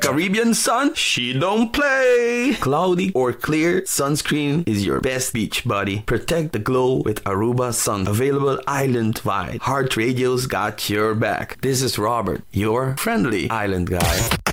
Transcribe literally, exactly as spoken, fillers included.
Caribbean sun, she don't play. Cloudy or clear, sunscreen is your best beach buddy. Protect the glow with Aruba Sun. Available island-wide. Heart Radio's got your back. This is Robert, your friendly island guy.